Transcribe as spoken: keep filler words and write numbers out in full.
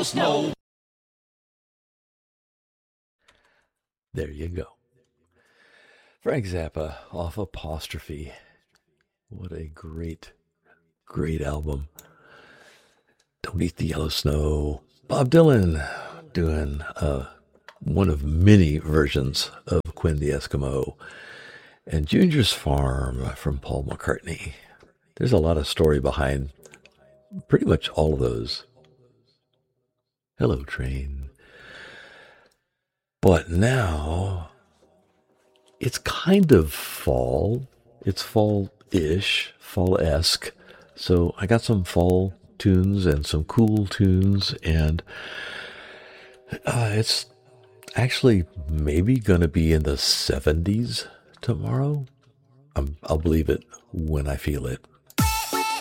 yellow snow. There you go. Frank Zappa off Apostrophe. What a great, great album. Don't Eat the Yellow Snow. Bob Dylan doing uh, one of many versions of Quinn the Eskimo. And Ginger's Farm from Paul McCartney. There's a lot of story behind pretty much all of those. Hello, Train. But now, it's kind of fall. It's fall-ish, fall-esque. So I got some fall tunes and some cool tunes, and uh, it's actually maybe going to be in the seventies tomorrow. I'm, I'll believe it when I feel it.